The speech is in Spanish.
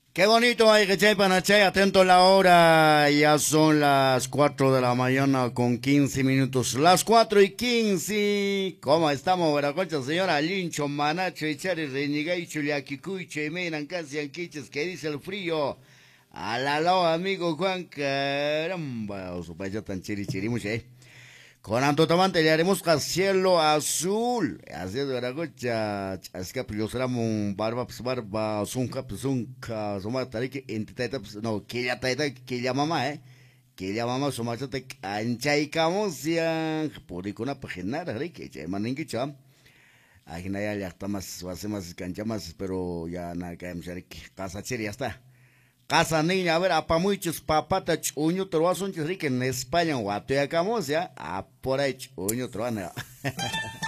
Qué bonito hay que chay panachay, atento a la hora, ya son las 4 de la mañana con 15 minutos, las 4:15, ¿cómo estamos, Veracocha, señora Lincho, Manacho, Echari, Renigay, Chuliaquicuche, Meinan, casi Anquiches, que dice el frío, aló, amigo Juan, caramba, su paisa tan chirichirimuche, con Antotamante le haremos a cielo azul. Así es, Veracocha. Es que yo será un barba, pues barba, zunca, pues zunca. Suma tariki, entitaita, pues no, que ya taita, que ya mamá, que ya mamá, suma chate, ancha y camosia. Por ahí con una página, que ya maninki cham. Ahí na ya está más, hace más cancha más, pero ya nada que me casa chiri, ya está. Casa niña, a ver, apa muchos papata chuño troas un chirrique en España, guato ya camos ya, a por ahí chuño troana.